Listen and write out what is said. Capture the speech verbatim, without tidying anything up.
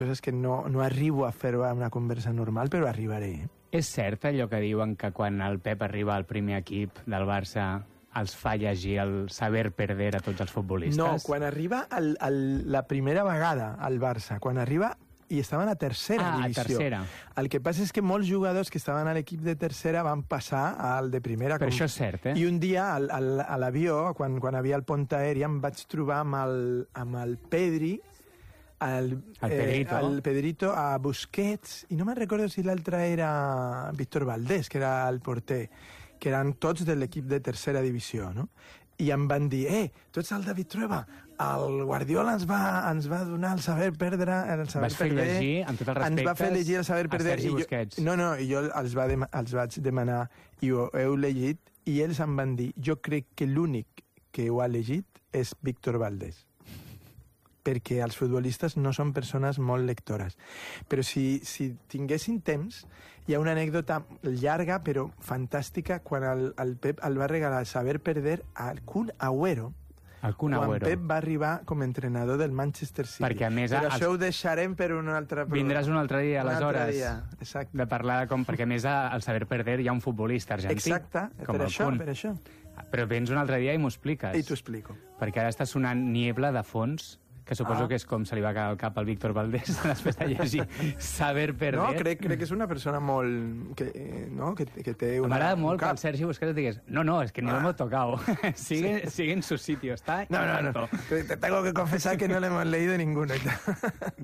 coses que no, no arribo a fer una conversa normal, però arribaré. Eh? És cert allò que diuen que quan el Pep arriba al primer equip del Barça els fa llegir el saber perder a tots els futbolistes? No, quan arriba el, el, la primera vegada al Barça, quan arriba i estaven a tercera ah, divisió. A tercera. El que passa és que molts jugadors que estaven a l'equip de tercera van passar al de primera. Però com... això és cert, eh? I un dia al, al, a l'avió, quan, quan havia el pont aeri, em vaig trobar amb el, amb el Pedri, el, el Pedrito. Eh, el Pedrito a Busquets, i no me'n recordo si l'altre era Víctor Valdés, que era el porter, que eren tots de l'equip de tercera divisió, no? I em van dir, eh, tu ets el David Trueba, el Guardiola ens va, ens va donar el saber perdre, el saber Vas fer perder, llegir, amb tots els respectes, ens va fer llegir el saber perder, a Sergi i Busquets. Jo, no, no, i jo els, va dem els vaig demanar, i ho heu llegit, i ells em van dir, jo crec que l'únic que ho ha llegit és Víctor Valdés, perquè els futbolistes no són persones molt lectores. Però si, si tinguessin temps, hi ha una anècdota llarga però fantàstica quan el, el Pep el va regalar el saber perder al Kun Agüero, el Kun Agüero. Quan Pep va arribar com a entrenador del Manchester City. Perquè a més... Però els... això ho deixarem per un altre... Vindràs un altre dia, aleshores, dia. Exacte. De parlar com... Perquè a més al saber perder hi ha un futbolista argentí. Exacte, com per el això, Kun. per això. Però vens un altre dia i m'ho expliques. I t'ho explico. Perquè ara està sonant Niebla de fons, que suposo ah. que és com se li va quedar al cap al Víctor Valdés després de llegir Saber Perder. No, crec, crec que és una persona molt... Que, no? que, que té una... M'agrada molt que el Sergi Busquets digués no, no, es que ni ah. lo hemos tocado. sigue, sí. sigue en su sitio, está... No, no, no. Te tengo que confesar que no le hemos leído ninguno.